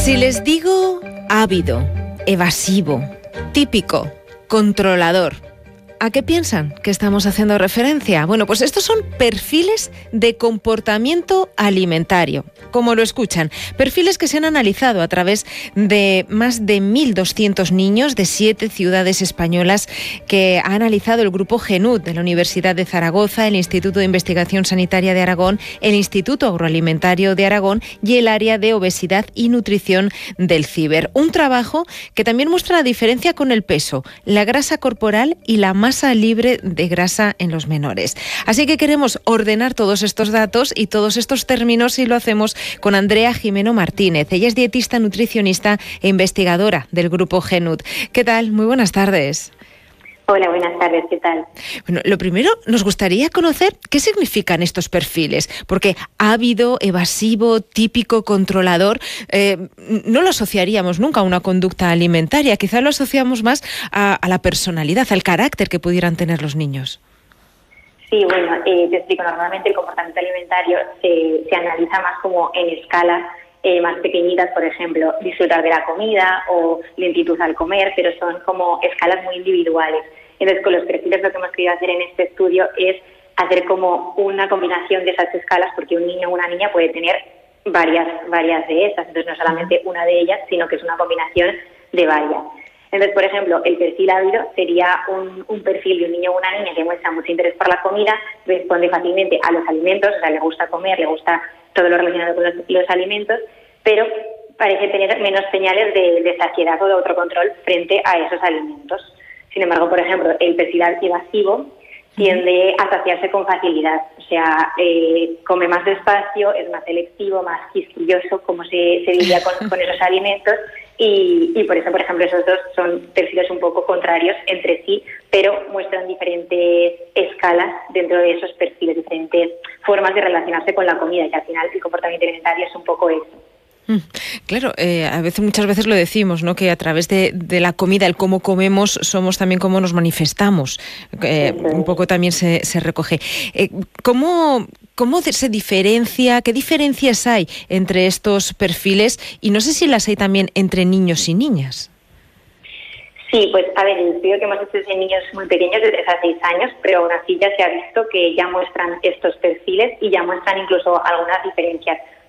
Si les digo ávido, evasivo, típico, controlador, ¿a qué piensan que estamos haciendo referencia? Bueno, pues estos son perfiles de comportamiento alimentario, como lo escuchan. Perfiles que se han analizado a través de más de 1.200 niños de 7 ciudades españolas que ha analizado el grupo GENUT de la Universidad de Zaragoza, el Instituto de Investigación Sanitaria de Aragón, el Instituto Agroalimentario de Aragón y el área de obesidad y nutrición del CIBER. Un trabajo que también muestra la diferencia con el peso, la grasa corporal y la masa libre de grasa en los menores. Así que queremos ordenar todos estos datos y todos estos términos y lo hacemos con Andrea Jimeno Martínez. Ella es dietista, nutricionista e investigadora del grupo GENUT. ¿Qué tal? Muy buenas tardes. Hola, buenas tardes, ¿qué tal? Bueno, lo primero, nos gustaría conocer qué significan estos perfiles, porque ávido, evasivo, típico, controlador, no lo asociaríamos nunca a una conducta alimentaria, quizá lo asociamos más a la personalidad, al carácter que pudieran tener los niños. Sí, bueno, te explico, normalmente el comportamiento alimentario se analiza más como en escalas más pequeñitas, por ejemplo, disfrutar de la comida o lentitud al comer, pero son como escalas muy individuales. Entonces, con los perfiles lo que hemos querido hacer en este estudio es hacer como una combinación de esas escalas, porque un niño o una niña puede tener varias de esas, entonces no solamente una de ellas, sino que es una combinación de varias. Entonces, por ejemplo, el perfil ávido sería un perfil de un niño o una niña que muestra mucho interés por la comida, responde fácilmente a los alimentos, o sea, le gusta comer, le gusta todo lo relacionado con los alimentos, pero parece tener menos señales de saciedad o de autocontrol frente a esos alimentos. Sin embargo, por ejemplo, el perfil evasivo tiende a saciarse con facilidad, o sea, come más despacio, es más selectivo, más quisquilloso, como se diría con esos alimentos, y por eso, por ejemplo, esos dos son perfiles un poco contrarios entre sí, pero muestran diferentes escalas dentro de esos perfiles, diferentes formas de relacionarse con la comida, y al final el comportamiento alimentario es un poco eso. Claro, muchas veces lo decimos, ¿no? Que a través de la comida, el cómo comemos, somos también cómo nos manifestamos. Un poco también se recoge. ¿Cómo se diferencia? ¿Qué diferencias hay entre estos perfiles? Y no sé si las hay también entre niños y niñas. Sí, pues a ver, el estudio que hemos hecho es en niños muy pequeños, de 3 a 6 años, pero aún así ya se ha visto que ya muestran estos perfiles y ya muestran incluso algunas diferencias.